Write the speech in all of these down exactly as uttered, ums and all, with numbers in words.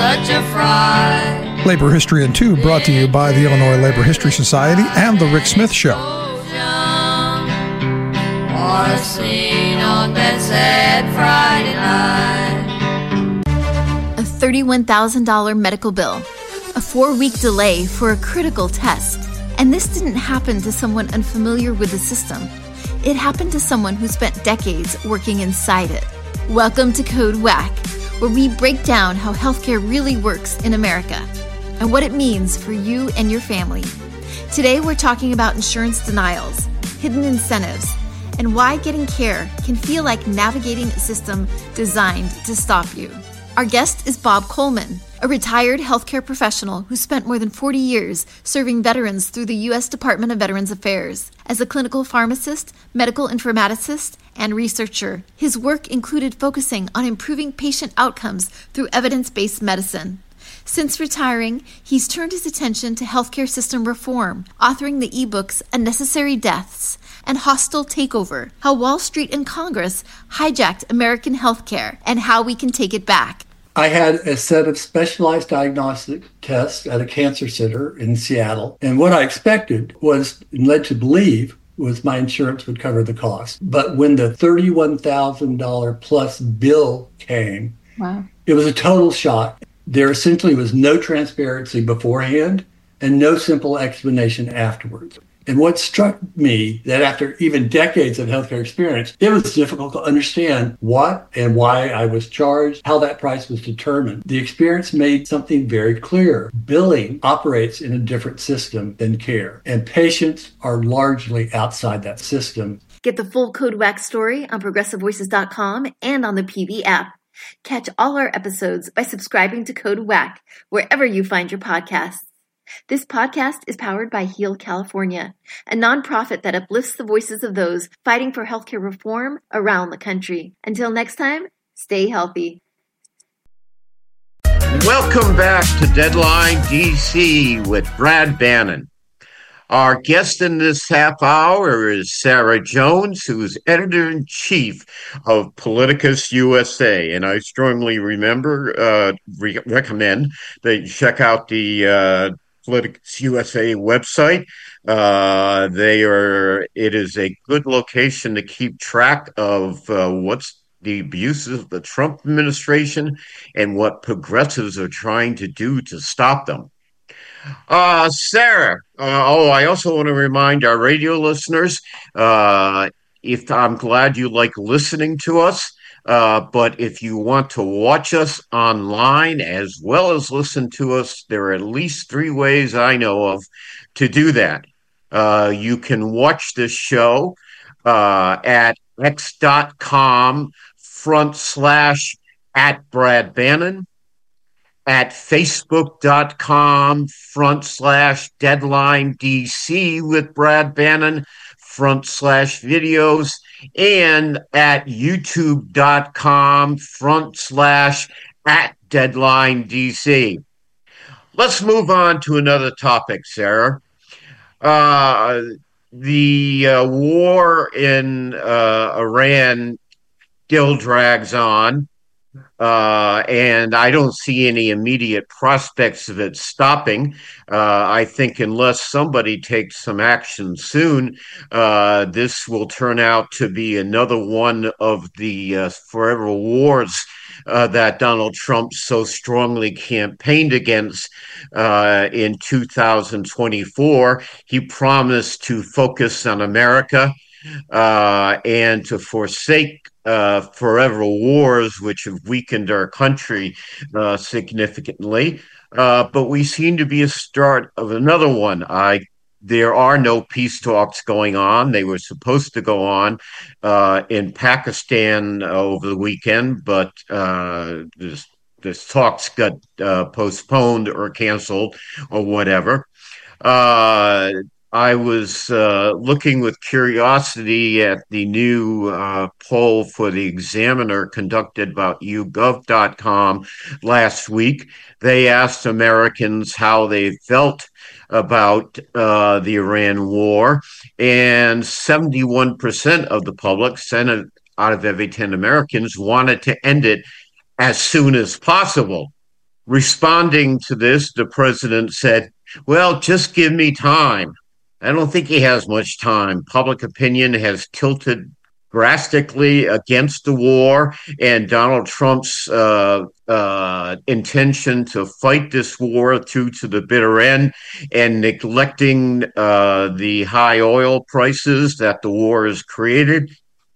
such a fright. Labor History in Two, brought to you by the Illinois Labor History Society and The Rick Smith Show. Or seen on that sad Friday night. A thirty-one thousand dollars medical bill, a four-week delay for a critical test. And this didn't happen to someone unfamiliar with the system. It happened to someone who spent decades working inside it. Welcome to Code Whack, where we break down how healthcare really works in America and what it means for you and your family. Today, we're talking about insurance denials, hidden incentives, and why getting care can feel like navigating a system designed to stop you. Our guest is Bob Coleman, a retired healthcare professional who spent more than forty years serving veterans through the U S Department of Veterans Affairs. As a clinical pharmacist, medical informaticist, and researcher, his work included focusing on improving patient outcomes through evidence-based medicine. Since retiring, he's turned his attention to healthcare system reform, authoring the ebooks Unnecessary Deaths and Hostile Takeover, How Wall Street and Congress Hijacked American Healthcare and How We Can Take It Back. I had a set of specialized diagnostic tests at a cancer center in Seattle. And what I expected was, and led to believe, was my insurance would cover the cost. But when the thirty-one thousand dollars plus bill came, wow, it was a total shock. There essentially was no transparency beforehand and no simple explanation afterwards. And what struck me, that after even decades of healthcare experience, it was difficult to understand what and why I was charged, how that price was determined. The experience made something very clear. Billing operates in a different system than care, and patients are largely outside that system. Get the full Code Whack story on progressive voices dot com and on the P V app. Catch all our episodes by subscribing to Code Whack wherever you find your podcasts. This podcast is powered by Heal California, a nonprofit that uplifts the voices of those fighting for healthcare reform around the country. Until next time, stay healthy. Welcome back to Deadline D C with Brad Bannon. Our guest in this half hour is Sarah Jones, who's editor-in-chief of Politicus U S A. And I strongly remember, uh, re- recommend that you check out the uh, Politicus U S A website. Uh, they are, it is a good location to keep track of uh, what's the abuses of the Trump administration and what progressives are trying to do to stop them. Uh, Sarah, uh, oh, I also want to remind our radio listeners, uh, if I'm glad you like listening to us, uh, but if you want to watch us online as well as listen to us, there are at least three ways I know of to do that. Uh, you can watch this show uh, at x.com front slash at Brad Bannon, at facebook.com front slash deadline DC with Brad Bannon front slash videos, and at youtube.com front slash at deadline DC. Let's move on to another topic, Sarah. Uh, the uh, war in uh, Iran still drags on. Uh, and I don't see any immediate prospects of it stopping. Uh, I think unless somebody takes some action soon, uh, this will turn out to be another one of the uh, forever wars uh, that Donald Trump so strongly campaigned against uh, in two thousand twenty-four. He promised to focus on America uh, and to forsake Uh, forever wars, which have weakened our country uh, significantly. Uh, but we seem to be a start of another one. I there are no peace talks going on. They were supposed to go on uh, in Pakistan over the weekend, but uh, this, this talks got uh, postponed or canceled or whatever. Uh, I was uh, looking with curiosity at the new uh, poll for the Examiner conducted by you gov dot com last week. They asked Americans how they felt about uh, the Iran war, and seventy-one percent of the public, seven out of every ten Americans, wanted to end it as soon as possible. Responding to this, the president said, well, just give me time. I don't think he has much time. Public opinion has tilted drastically against the war, and Donald Trump's uh, uh, intention to fight this war through to the bitter end and neglecting uh, the high oil prices that the war has created.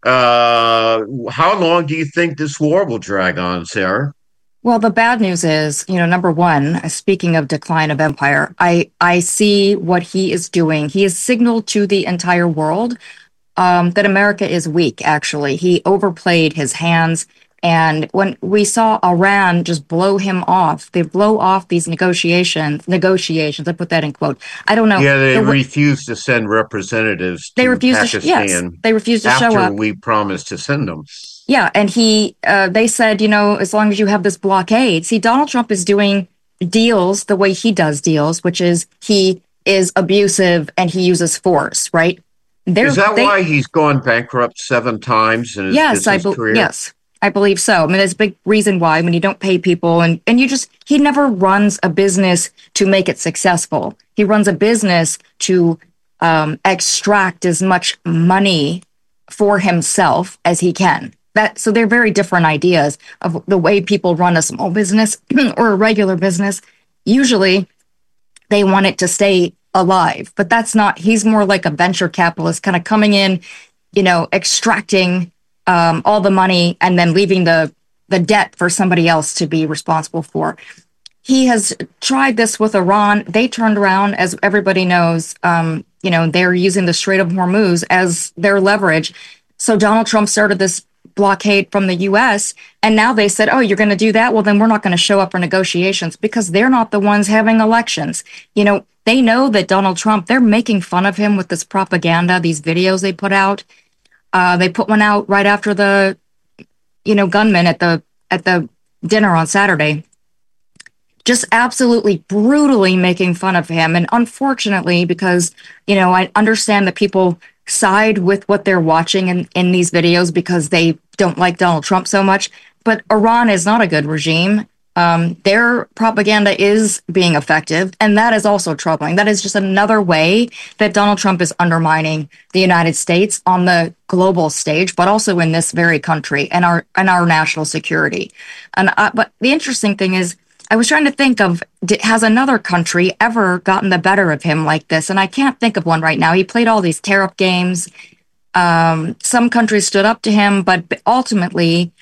Uh, how long do you think this war will drag on, Sarah? Well, the bad news is, you know, number one, speaking of decline of empire, I, I see what he is doing. He has signaled to the entire world um, that America is weak, actually. He overplayed his hands. And when we saw Iran just blow him off, they blow off these negotiations, negotiations, I put that in quote. I don't know. Yeah, they the, refused to send representatives to they refused Pakistan. To, yes, they refused to show up. After we promised to send them. Yeah, and he, uh, they said, you know, as long as you have this blockade. See, Donald Trump is doing deals the way he does deals, which is he is abusive and he uses force, right? They're, is that they, why he's gone bankrupt seven times in his yes, business I be- career? Yes, I believe so. I mean, there's a big reason why when you don't pay people and, and you just, he never runs a business to make it successful. He runs a business to um, extract as much money for himself as he can. That, so they're very different ideas of the way people run a small business or a regular business. Usually they want it to stay alive, but that's not, he's more like a venture capitalist kind of coming in, you know, extracting um, all the money and then leaving the, the debt for somebody else to be responsible for. He has tried this with Iran. They turned around, as everybody knows, um, you know, they're using the Strait of Hormuz as their leverage. So Donald Trump started this blockade from the U S, and now they said, oh, you're going to do that? Well, then we're not going to show up for negotiations because they're not the ones having elections. You know, they know that Donald Trump, they're making fun of him with this propaganda, these videos they put out. Uh, they put one out right after the, you know, gunman at the at the dinner on Saturday. Just absolutely brutally making fun of him. And unfortunately, because, you know, I understand that people side with what they're watching in, in these videos because they don't like Donald Trump so much. But Iran is not a good regime. Um, their propaganda is being effective, and that is also troubling. That is just another way that Donald Trump is undermining the United States on the global stage, but also in this very country and our and our national security. And uh, but the interesting thing is, I was trying to think of, has another country ever gotten the better of him like this? And I can't think of one right now. He played all these tariff games. Um, some countries stood up to him, but ultimately,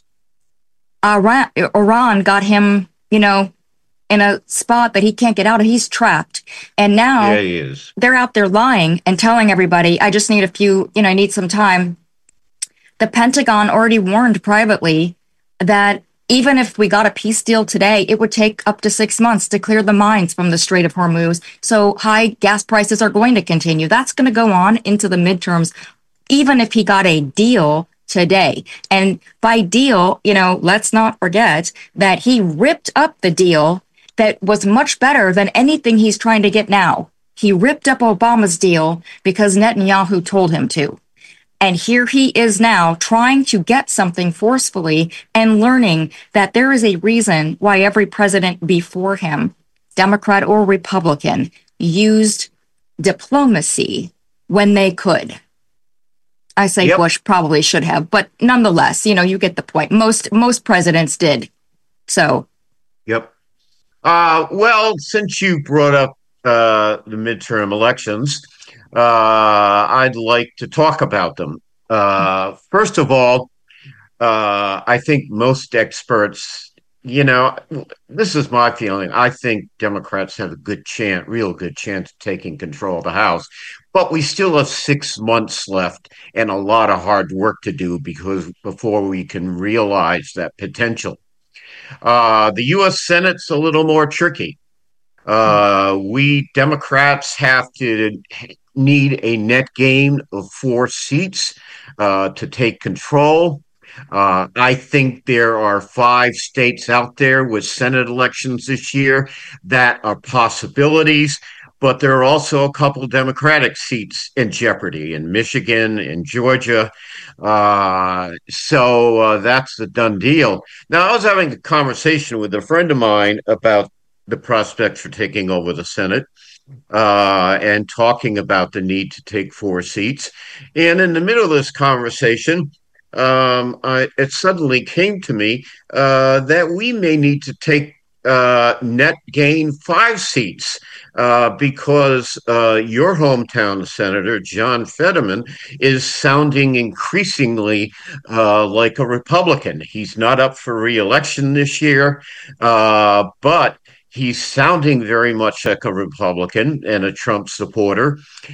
Iran, Iran got him, you know, in a spot that he can't get out of. He's trapped. And now yeah, he is. They're out there lying and telling everybody, I just need a few, you know, I need some time. The Pentagon already warned privately that even if we got a peace deal today, it would take up to six months to clear the mines from the Strait of Hormuz. So high gas prices are going to continue. That's going to go on into the midterms, even if he got a deal today. And by deal, you know, let's not forget that he ripped up the deal that was much better than anything he's trying to get now. He ripped up Obama's deal because Netanyahu told him to. And here he is now trying to get something forcefully and learning that there is a reason why every president before him, Democrat or Republican, used diplomacy when they could. I say yep. Bush probably should have, but nonetheless, you know, you get the point. Most most presidents did. So. Yep. Uh, well, since you brought up uh, the midterm elections, Uh, I'd like to talk about them. Uh, first of all, uh, I think most experts, you know, this is my feeling. I think Democrats have a good chance, real good chance of taking control of the House. But we still have six months left and a lot of hard work to do because before we can realize that potential. Uh, the U S Senate's a little more tricky. Uh, we Democrats have to need a net gain of four seats uh, to take control. Uh, I think there are five states out there with Senate elections this year that are possibilities. but there are also a couple Democratic seats in jeopardy in Michigan, in Georgia. Uh, so uh, that's the done deal. Now, I was having a conversation with a friend of mine about the prospects for taking over the Senate. Uh, and talking about the need to take four seats. And in the middle of this conversation, um, I, it suddenly came to me uh, that we may need to take uh, net gain five seats uh, because uh, your hometown senator, John Fetterman, is sounding increasingly uh, like a Republican. He's not up for re-election this year, uh, but he's sounding very much like a Republican and a Trump supporter.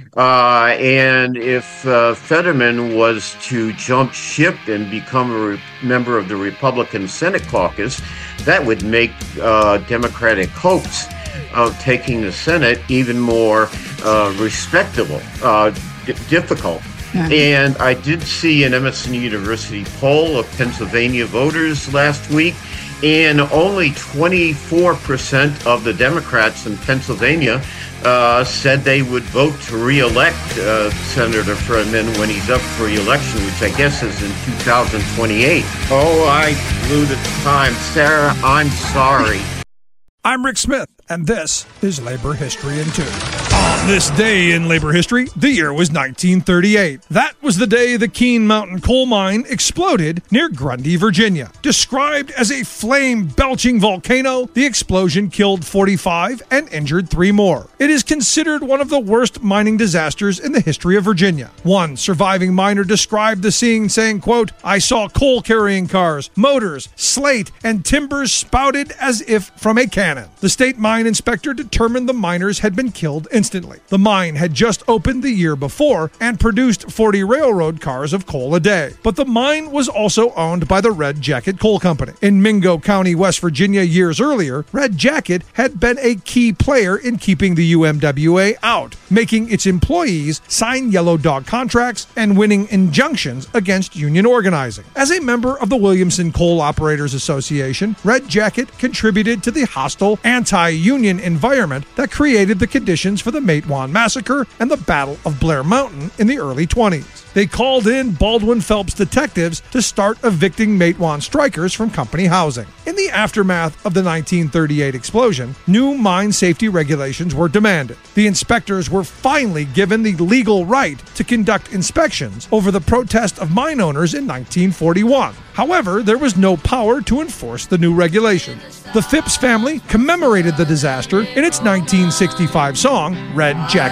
Uh, and if uh, Fetterman was to jump ship and become a re- member of the Republican Senate caucus, that would make uh, Democratic hopes of taking the Senate even more uh, respectable, uh, d- difficult. Mm-hmm. And I did see an Emerson University poll of Pennsylvania voters last week, and only twenty-four percent of the Democrats in Pennsylvania uh, said they would vote to reelect uh, Senator Fetterman when he's up for re-election, which I guess is in two thousand twenty-eight. Oh, I blew the time. Sarah, I'm sorry. I'm Rick Smith, and this is Labor History in Two. On this day in labor history, the year was nineteen thirty-eight. That was the day the Keene Mountain coal mine exploded near Grundy, Virginia. Described as a flame-belching volcano, the explosion killed forty-five and injured three more. It is considered one of the worst mining disasters in the history of Virginia. One surviving miner described the scene saying, quote, "I saw coal-carrying cars, motors, slate, and timbers spouted as if from a cannon." The state mine inspector determined the miners had been killed instantly. The mine had just opened the year before and produced forty railroad cars of coal a day. But the mine was also owned by the Red Jacket Coal Company. In Mingo County, West Virginia, years earlier, Red Jacket had been a key player in keeping the U M W A out, making its employees sign yellow dog contracts and winning injunctions against union organizing. As a member of the Williamson Coal Operators Association, Red Jacket contributed to the hostile anti-union environment that created the conditions for the Matewan Massacre and the Battle of Blair Mountain in the early twenties. They called in Baldwin Phelps detectives to start evicting Matewan strikers from company housing. In the aftermath of the nineteen thirty-eight explosion, new mine safety regulations were demanded. The inspectors were finally given the legal right to conduct inspections over the protest of mine owners in nineteen forty-one. However, there was no power to enforce the new regulations. The Phipps family commemorated the disaster in its nineteen sixty-five song, Red Jacket